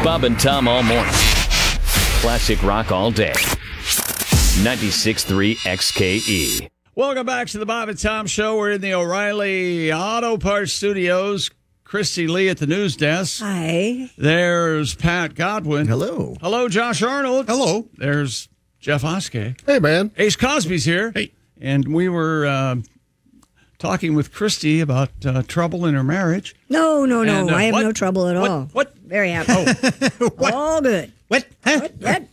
Bob and Tom all morning. Classic rock all day. 96.3 XKE. Welcome back to the Bob and Tom Show. We're in the O'Reilly Auto Parts Studios. Christy Lee at the news desk. Hi. There's Pat Godwin. Hello. Hello, Josh Arnold. Hello. There's Jeff Oskey. Hey, man. Ace Cosby's here. Hey. And we were talking with Christy about trouble in her marriage. No. And, I have what? no trouble at all. What? Very happy. All good. What? Huh?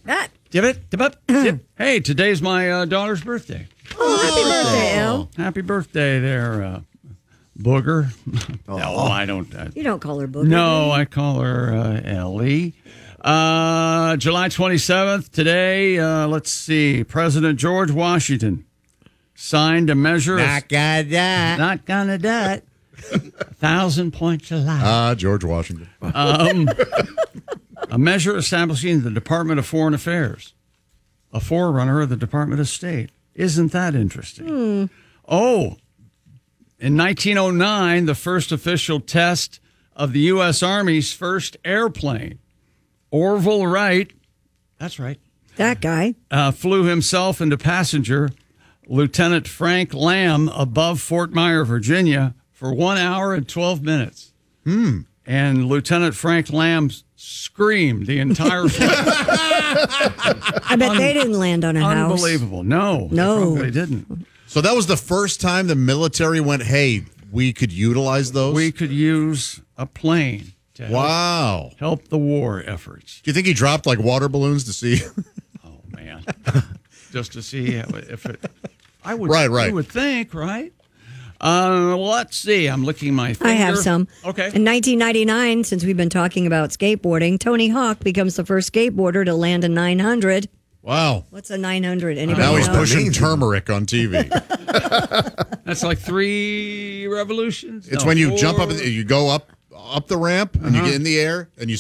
Hey, today's my daughter's birthday. Oh, happy birthday, El. Happy birthday there, Booger. No, I don't. You don't call her Booger. No, I call her Ellie. July 27th, today, let's see, President George Washington signed a measure. Not gonna die. Not gonna die. 1,000-point July. George Washington. A measure establishing the Department of Foreign Affairs, a forerunner of the Department of State. Isn't that interesting? Oh, in 1909, the first official test of the U.S. Army's first airplane, Orville Wright, that's right, That guy. flew himself and a passenger, Lieutenant Frank Lamb, above Fort Myer, Virginia, for 1 hour and 12 minutes. And Lieutenant Frank Lamb screamed the entire flight. I bet they didn't land on a house. Unbelievable. No. No. They didn't. So that was the first time the military went, hey, we could utilize those? We could use a plane to help the war efforts. Do you think he dropped like water balloons to see? Oh, man. Just to see if it... I would, Right. I would think, right? Let's see. I'm licking my finger. I have some. Okay. In 1999, since we've been talking about skateboarding, Tony Hawk becomes the first skateboarder to land a 900. Wow. What's a 900? Anybody Now he's know? pushing turmeric on TV. That's like 3 revolutions? It's No, when you 4. jump up, you go up the ramp, and you get in the air, and you